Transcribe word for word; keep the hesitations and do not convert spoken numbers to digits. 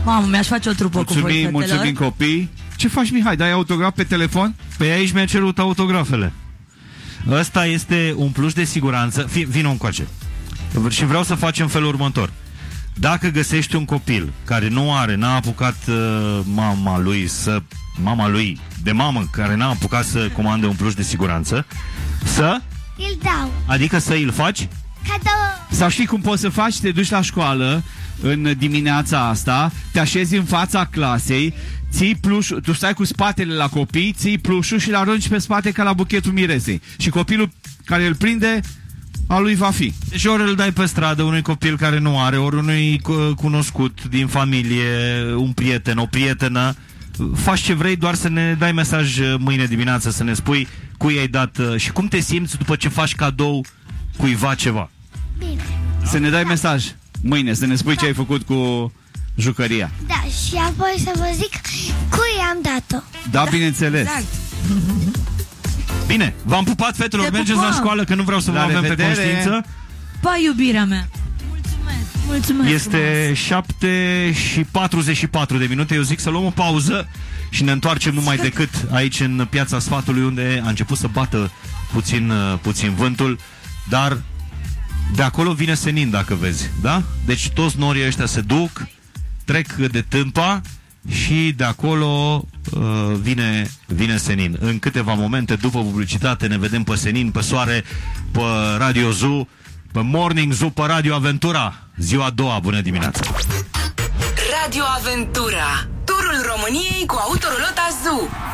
Mamă, mi-aș face o trupă mulțumim, cu voi, fetelor. Mulțumim, copii. Ce faci, Mihai? Dai autograf pe telefon? Păi aici mi-a cerut autografele. Ăsta este un plus de siguranță. Vino încoace. Și vreau să facem felul următor. Dacă găsești un copil care nu are, n-a apucat uh, mama lui să... Mama lui, de mamă, care n-a apucat să comande un plus de siguranță, să... Îl dau. Adică să îl faci? Cadou. Sau știi cum poți să faci? Te duci la școală în dimineața asta, te așezi în fața clasei, ții plușul, tu stai cu spatele la copii, ții plușul și îl arunci pe spate ca la buchetul miresei. Și copilul care îl prinde, a lui va fi. Deci ori îl dai pe stradă unui copil care nu are, ori unui cunoscut din familie, un prieten, o prietenă. Faci ce vrei, doar să ne dai mesaj mâine dimineață, să ne spui cui ai dat și cum te simți după ce faci cadou cuiva ceva. Bine. Să ne dai mesaj mâine, să ne spui ce ai făcut cu jucăria. Da, și apoi să vă zic cui am dat-o. Da, bineînțeles. Exact. Bine, v-am pupat, fetelor, Te mergeți pupăm. la școală, că nu vreau să vă La avem pe revedere. conștiință. Pa, iubirea mea. Mulțumesc, mulțumesc. Este frumos. șapte și patruzeci și patru de minute. Eu zic să luăm o pauză și ne întoarcem numai decât aici în Piața Sfatului, unde a început să bată puțin, puțin vântul, dar de acolo vine senin, dacă vezi, da? Deci toți norii ăștia se duc, trec de Tâmpa și de acolo uh, vine, vine senin. În câteva momente, după publicitate, ne vedem pe senin, pe soare, pe Radio Zoo, pe Morning Zoo, pe Radio Aventura. Ziua a doua, bună dimineața! Radio Aventura, turul României cu Autorulotă Zoo.